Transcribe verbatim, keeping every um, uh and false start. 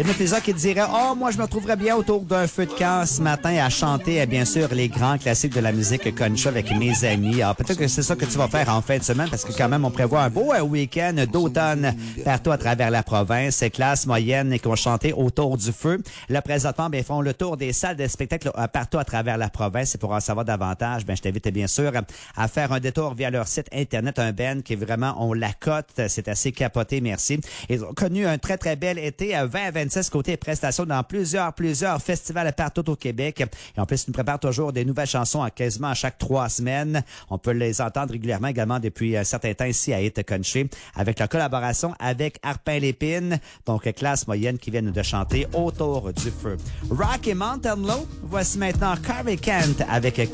Il y en a plusieurs qui diraient « Oh, moi, je me retrouverais bien autour d'un feu de camp ce matin à chanter, bien sûr, les grands classiques de la musique country avec mes amis. » Alors, peut-être que c'est ça que tu vas faire en fin de semaine parce que quand même, on prévoit un beau euh, week-end d'automne partout à travers la province. C'est classe moyenne et qui vont chanter autour du feu. Là, présentement, bien, ils font le tour des salles de spectacle euh, partout à travers la province. Et pour en savoir davantage, bien, je t'invite bien sûr à faire un détour via leur site Internet, un band qui est vraiment, on la cote. C'est assez capoté, merci. Ils ont connu un très, très bel été à vingt vingt-six côté prestations dans plusieurs, plusieurs festivals partout au Québec. Et en plus, ils nous préparent toujours des nouvelles chansons à quasiment à chaque trois semaines. On peut les entendre régulièrement également depuis un certain temps ici à Hit Country avec leur collaboration avec Arpin Lépine, donc classe moyenne qui viennent de chanter autour du feu. Rocky Mountain Low, voici maintenant Carrie Kent avec